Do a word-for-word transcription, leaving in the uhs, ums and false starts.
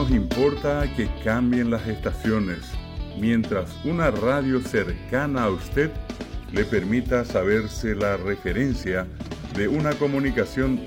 nos importa que cambien las estaciones, mientras una radio cercana a usted le permita saberse la referencia de una comunicación